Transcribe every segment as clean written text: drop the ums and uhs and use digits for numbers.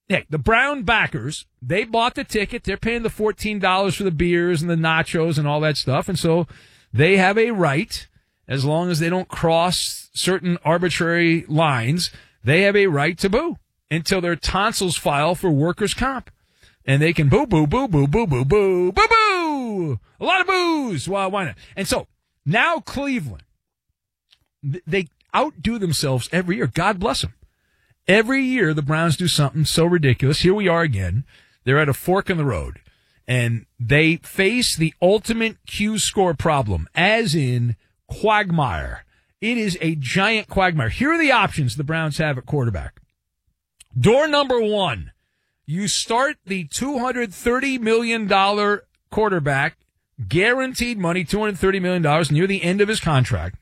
Hey, the Brown backers, they bought the ticket. They're paying the $14 for the beers and the nachos and all that stuff. And so they have a right, as long as they don't cross certain arbitrary lines, they have a right to boo until their tonsils file for workers' comp. And they can boo, boo, boo, boo, boo, boo, boo, boo, boo. A lot of boos. Well, why not? And so now Cleveland, they outdo themselves every year. God bless them. Every year, the Browns do something so ridiculous. Here we are again. They're at a fork in the road, and they face the ultimate Q-score problem, as in quagmire. It is a giant quagmire. Here are the options the Browns have at quarterback. Door number one, you start the $230 million quarterback, guaranteed money, $230 million, near the end of his contract.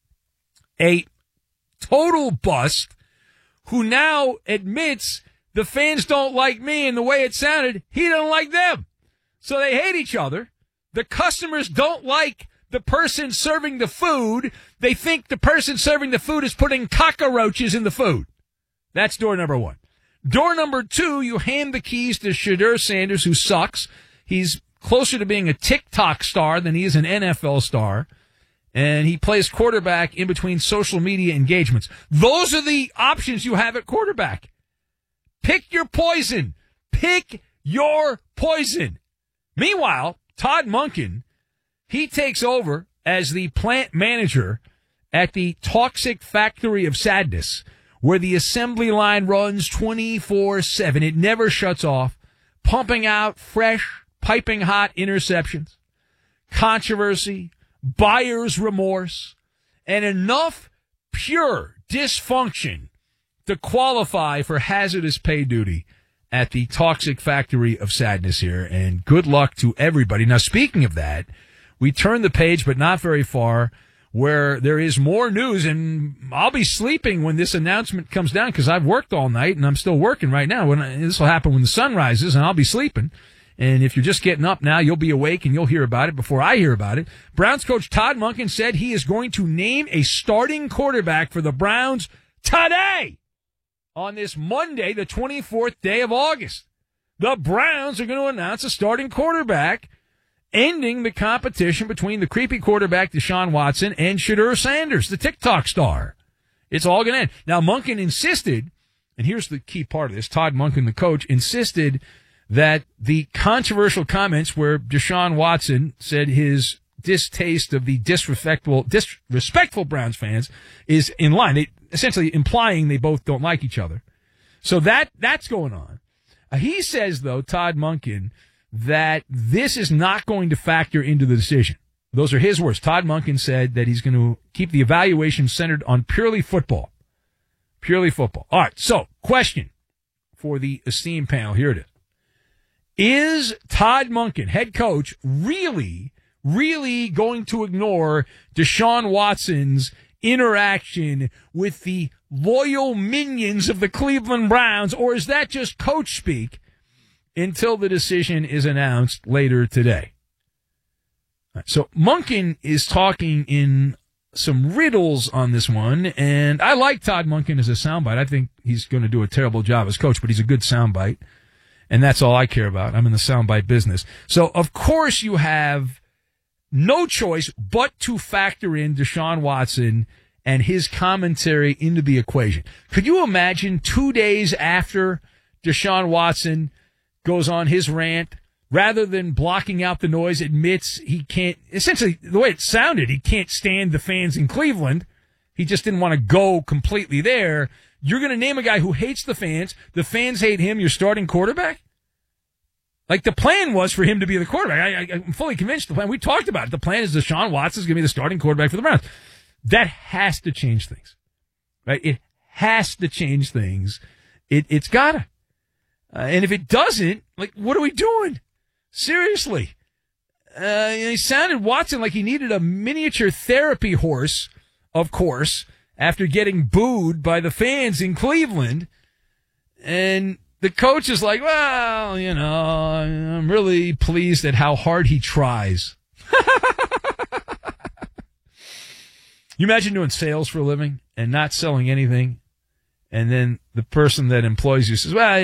A total bust, who now admits the fans don't like me, and the way it sounded, he doesn't like them. So they hate each other. The customers don't like the person serving the food. They think the person serving the food is putting cockroaches in the food. That's door number one. Door number two, you hand the keys to Shedeur Sanders, who sucks. He's closer to being a TikTok star than he is an NFL star. And he plays quarterback in between social media engagements. Those are the options you have at quarterback. Pick your poison. Pick your poison. Meanwhile, Todd Monken, he takes over as the plant manager at the Toxic Factory of Sadness, where the assembly line runs 24/7. It never shuts off, pumping out fresh, piping hot interceptions, controversy, buyer's remorse, and enough pure dysfunction to qualify for hazardous pay duty at the Toxic Factory of Sadness here. And good luck to everybody. Now, speaking of that, we turn the page, but not very far, where there is more news, and I'll be sleeping when this announcement comes down because I've worked all night and I'm still working right now. This will happen when the sun rises, and I'll be sleeping. And if you're just getting up now, you'll be awake and you'll hear about it before I hear about it. Browns coach Todd Monken said he is going to name a starting quarterback for the Browns today, on this Monday, the 24th day of August. The Browns are going to announce a starting quarterback, ending the competition between the creepy quarterback Deshaun Watson and Shedeur Sanders, the TikTok star. It's all going to end. Now, Monken insisted, and here's the key part of this, Todd Monken, the coach, insisted that the controversial comments where Deshaun Watson said his distaste of the disrespectful Browns fans is in line. They essentially implying they both don't like each other. So that's going on. He says, though, Todd Monken, that this is not going to factor into the decision. Those are his words. Todd Monken said that he's going to keep the evaluation centered on purely football. Purely football. All right, so question for the esteemed panel. Here it is. Is Todd Monken, head coach, really going to ignore Deshaun Watson's interaction with the loyal minions of the Cleveland Browns, or is that just coach speak until the decision is announced later today? So Monken is talking in some riddles on this one, and I like Todd Monken as a soundbite. I think he's going to do a terrible job as coach, but he's a good soundbite. And that's all I care about. I'm in the soundbite business. So, of course, you have no choice but to factor in Deshaun Watson and his commentary into the equation. Could you imagine 2 days after Deshaun Watson goes on his rant, rather than blocking out the noise, admits he can't, essentially, the way it sounded, he can't stand the fans in Cleveland. He just didn't want to go completely there. You're going to name a guy who hates the fans hate him, your starting quarterback? Like, the plan was for him to be the quarterback. I'm fully convinced the plan. We talked about it. The plan is Deshaun Watson's going to be the starting quarterback for the Browns. That has to change things, right? It has to change things. It's got to. And if it doesn't, like, what are we doing? Seriously. He sounded, Watson, like he needed a miniature therapy horse, of course, after getting booed by the fans in Cleveland. And the coach is like, well, you know, I'm really pleased at how hard he tries. You imagine doing sales for a living and not selling anything, and then the person that employs you says, well,